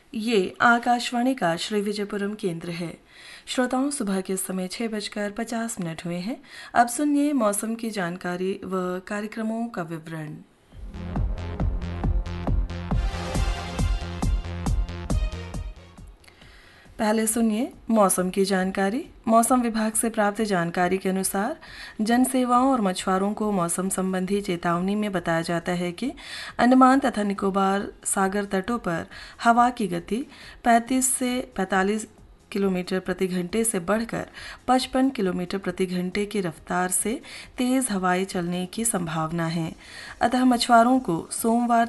ये आकाशवाणी का श्री विजयपुरम केंद्र है। श्रोताओं, सुबह के समय 6:50 हुए हैं। अब सुनिए मौसम की जानकारी व कार्यक्रमों का विवरण। पहले सुनिए मौसम की जानकारी। मौसम विभाग से प्राप्त जानकारी के अनुसार जन सेवाओं और मछुआरों को मौसम संबंधी चेतावनी में बताया जाता है कि अंडमान तथा निकोबार सागर तटों पर हवा की गति 35 से 45 किलोमीटर प्रति घंटे से बढ़कर 55 किलोमीटर प्रति घंटे की रफ्तार से तेज हवाएं चलने की संभावना है। अतः मछुआरों को सोमवार